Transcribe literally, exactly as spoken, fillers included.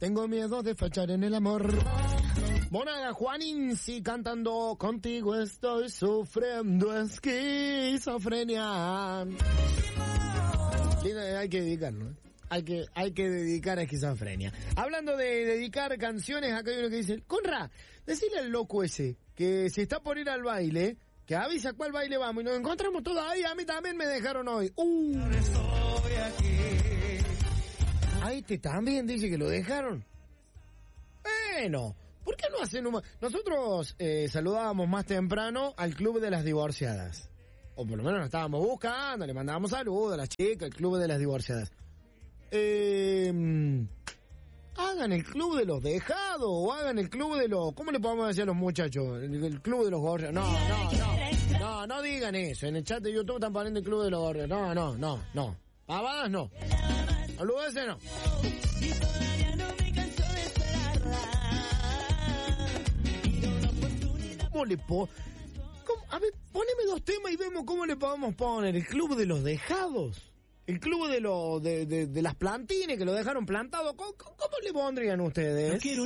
tengo miedo de fachar en el amor. Monaga, Juanín, sí, cantando contigo estoy sufriendo esquizofrenia. Sí, hay que dedicarlo, ¿eh? Hay que, hay que dedicar a esquizofrenia. Hablando de dedicar canciones, acá hay uno que dice, Conra, decile al loco ese, que si está por ir al baile, que avisa cuál baile vamos, y nos encontramos todos ahí, a mí también me dejaron hoy. Uh. A este también dice que lo dejaron. Bueno, ¿por qué no hacen un... Nosotros eh, saludábamos más temprano al Club de las Divorciadas. O por lo menos nos estábamos buscando, le mandábamos saludos a las chicas, el Club de las Divorciadas. Eh, hagan el Club de los Dejados, o hagan el Club de los... ¿Cómo le podemos decir a los muchachos? El, el Club de los Gorrios. No, no, no. No, no digan eso. En el chat de YouTube están poniendo el Club de los Gorrios. No, no, no, no. Pavadas no. Boludeces no. ¿Cómo le po... ¿Cómo? A ver, poneme dos temas y vemos cómo le podemos poner. El Club de los Dejados. El Club de, lo, de, de, de las plantines que lo dejaron plantado. ¿Cómo, cómo le pondrían ustedes? No quiero